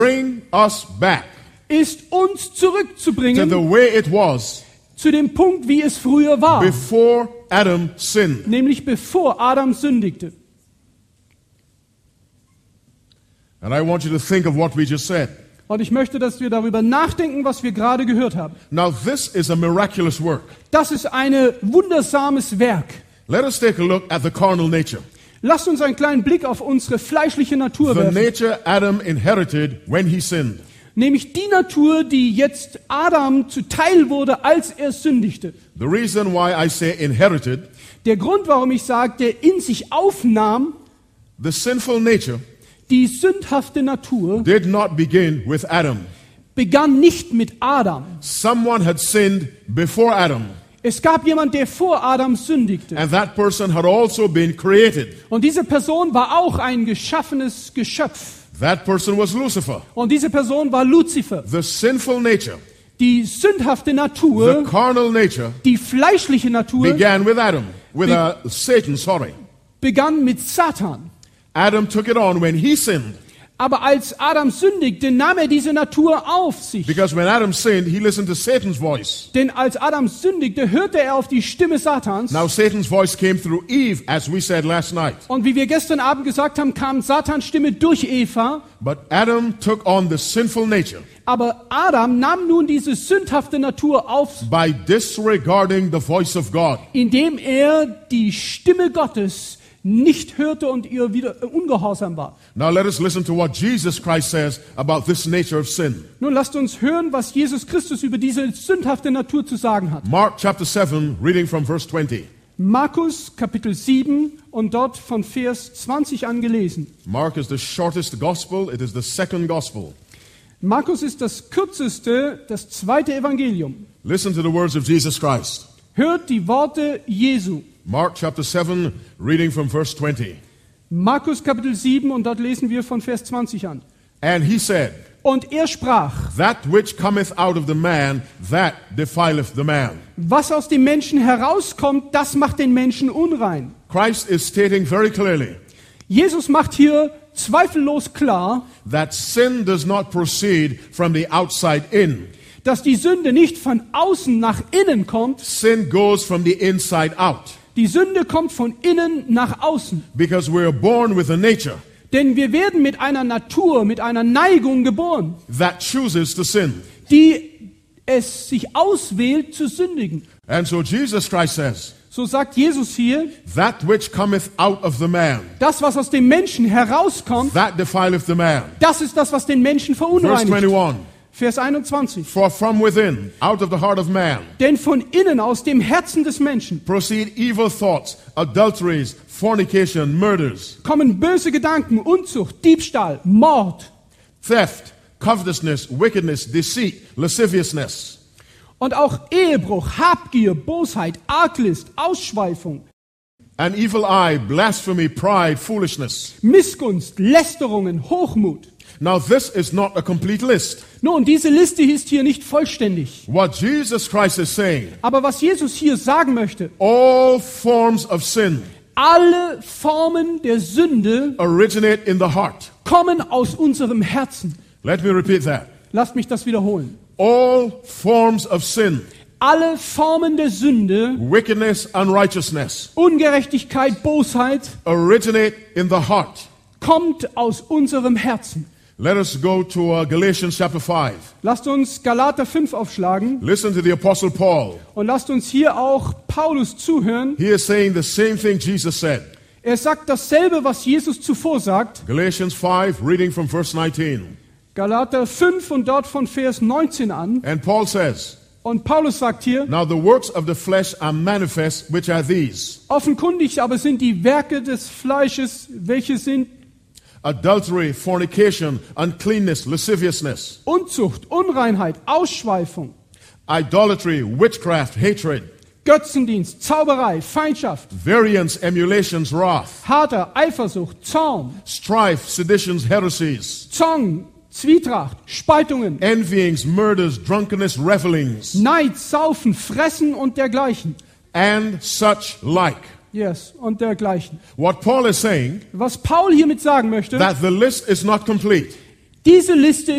bring us back ist uns to zurückzubringen the way it was zu dem Punkt, wie es früher war, before Adam sinned. nämlich bevor Adam sündigte. And I want you to think of what we just said. Und ich möchte, dass wir darüber nachdenken, was wir gerade gehört haben. Now this is a miraculous work. Das ist ein wundersames Werk. Let us take a look at the carnal nature. Lasst uns einen kleinen Blick auf unsere fleischliche Natur The werfen. nature Adam inherited when he sinned. Nämlich die Natur, die jetzt Adam zuteil wurde, als er sündigte. The reason why I say inherited, Der Grund, warum ich sage, der in sich aufnahm, the sinful nature die sündhafte Natur, did not begin with Adam. begann nicht mit Adam. Someone had sinned before Adam, Es gab jemand, der vor Adam sündigte. and that person had also been created. Und diese Person war auch ein geschaffenes Geschöpf. That person was Lucifer. Und diese Person war Luzifer. The sinful nature, Die sündhafte the Natur, carnal nature, die fleischliche Natur, began with Adam, with Satan, sorry. begann mit Satan. Adam took it on when he sinned, Aber als Adam sündigte, nahm er diese Natur auf sich. because when Adam sinned, he listened to Satan's voice. Denn als Adam sündigte, hörte er auf die Stimme Satans. Now Satan's voice came through Eve, as we said last night. Und wie wir gestern Abend gesagt haben, kam Satans Stimme durch Eva. But Adam took on the sinful nature Aber Adam nahm nun diese sündhafte Natur auf, by disregarding the voice of God. indem er die Stimme Gottes nicht hörte und ihr wieder ungehorsam war. Now let us listen to what Jesus Christ says about this nature of sin. Nun lasst uns hören, was Jesus Christus über diese sündhafte Natur zu sagen hat. Mark chapter 7, reading from verse 20. Markus Kapitel 7 und dort von Vers 20 an gelesen. Mark is the shortest gospel. It is the second gospel. Markus ist das kürzeste, das zweite Evangelium. Listen to the words of Jesus Christ. Hört die Worte Jesu. Mark chapter 7, reading from verse 20. Markus Kapitel 7 und dort lesen wir von Vers 20 an. And he said, Und er sprach, that which cometh out of the man, that defileth the man. was aus dem Menschen herauskommt, das macht den Menschen unrein. Christ is stating very clearly Jesus macht hier zweifellos klar, that sin does not proceed from the outside in. dass die Sünde nicht von außen nach innen kommt. Sin goes from the inside out. Die Sünde kommt von innen nach außen. Because we are born with a nature Denn wir werden mit einer Natur, mit einer Neigung geboren, that chooses to sin. die es sich auswählt zu sündigen. And so Jesus Christ says, So sagt Jesus hier, that which cometh out of the man, das, was aus dem Menschen herauskommt, that defileth the man. das ist das, was den Menschen Verse verunreinigt. 21, Vers 21. for from within, out of the heart of man, Denn von innen, aus dem Herzen des Menschen, proceed evil thoughts, adulteries, fornication, murders, kommen böse Gedanken, Unzucht, Diebstahl, Mord theft, covetousness, wickedness, deceit, lasciviousness, und auch Ehebruch, Habgier, Bosheit, Arglist, Ausschweifung, an evil eye, blasphemy, pride, foolishness. Missgunst, Lästerungen, Hochmut. Now this is not a complete list. Nun, diese Liste ist hier nicht vollständig. What Jesus Christ is saying, Aber was Jesus hier sagen möchte, all forms of sin alle Formen der Sünde originate in the heart. kommen aus unserem Herzen. Let me repeat that. Lasst mich das wiederholen. All forms of sin, Alle Formen der Sünde, wickedness, unrighteousness, Ungerechtigkeit, Bosheit, originate in the heart. kommt aus unserem Herzen. Let us go to Galatians chapter 5. Lasst uns Galater 5 aufschlagen Listen to the Apostle Paul. und lasst uns hier auch Paulus zuhören. He is saying the same thing Jesus said. Er sagt dasselbe, was Jesus zuvor sagt. Galatians 5, reading from verse 19. Galater 5 und dort von Vers 19 an. And Paul says, Und Paulus sagt hier, now the works of the flesh are manifest, which are these: offenkundig aber sind die Werke des Fleisches, welche sind adultery, fornication, uncleanness, lasciviousness, Unzucht, Unreinheit, Ausschweifung, idolatry, witchcraft, hatred, Götzendienst, Zauberei, Feindschaft, variance, emulations, wrath, Hader, Eifersucht, Zorn, strife, seditions, heresies, Zorn, Zwietracht, Spaltungen, envyings, murders, drunkenness, revelings, Neid, Saufen, Fressen und dergleichen. and such like. Yes, und dergleichen. What Paul is saying, Was Paul hiermit sagen möchte, that the list is not complete. Diese Liste